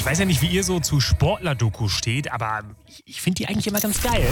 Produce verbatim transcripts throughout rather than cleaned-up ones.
Ich weiß ja nicht, wie ihr so zu Sportler-Doku steht, aber ich, ich finde die eigentlich immer ganz geil.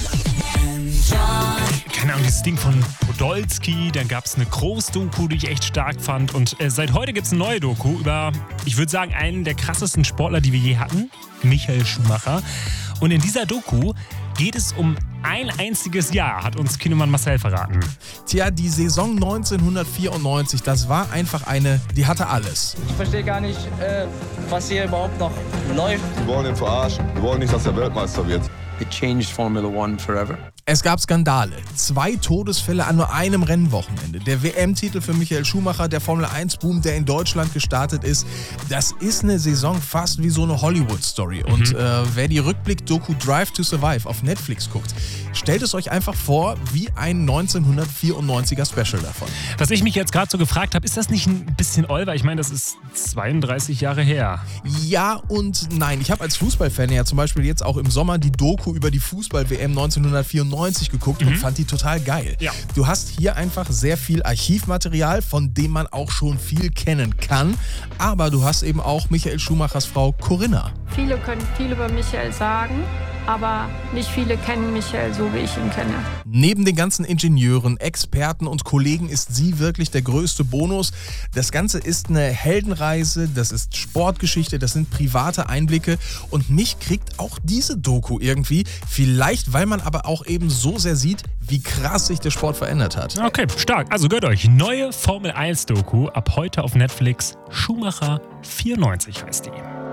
Keine Ahnung, dieses Ding von Podolski, dann gab es eine Groß-Doku, die ich echt stark fand. Und äh, seit heute gibt es eine neue Doku über, ich würde sagen, einen der krassesten Sportler, die wir je hatten, Michael Schumacher. Und in dieser Doku geht es um ein einziges Jahr, hat uns Kinoman Marcel verraten. Tja, die Saison neunzehnhundertvierundneunzig, das war einfach eine, die hatte alles. Ich verstehe gar nicht, äh, was hier überhaupt noch läuft. Wir wollen ihn verarschen. Wir wollen nicht, dass er Weltmeister wird. It changed Formula One forever. Es gab Skandale. Zwei Todesfälle an nur einem Rennwochenende. Der W M-Titel für Michael Schumacher, der Formel eins Boom, der in Deutschland gestartet ist. Das ist eine Saison fast wie so eine Hollywood-Story. Mhm. Und äh, wer die Rückblick-Doku Drive to Survive auf Netflix guckt, stellt es euch einfach vor wie ein neunzehnhundertvierundneunziger Special davon. Was ich mich jetzt gerade so gefragt habe, ist das nicht ein bisschen oll? Weil ich meine, das ist zweiunddreißig Jahre her. Ja und nein. Ich habe als Fußballfan ja zum Beispiel jetzt auch im Sommer die Doku über die Fußball-W M neunzehnhundertvierundneunzig geguckt mhm. und fand die total geil. Ja. Du hast hier einfach sehr viel Archivmaterial, von dem man auch schon viel kennen kann, aber du hast eben auch Michael Schumachers Frau Corinna. Viele können viel über Michael sagen, aber nicht viele kennen Michael so, wie ich ihn kenne. Neben den ganzen Ingenieuren, Experten und Kollegen ist sie wirklich der größte Bonus. Das Ganze ist eine Heldenreise, das ist Sportgeschichte, das sind private Einblicke und mich kriegt auch diese Doku irgendwie, vielleicht weil man aber auch eben so sehr sieht, wie krass sich der Sport verändert hat. Okay, stark. Also gönnt euch. Neue Formel eins Doku ab heute auf Netflix. Schumacher vierundneunzig heißt die.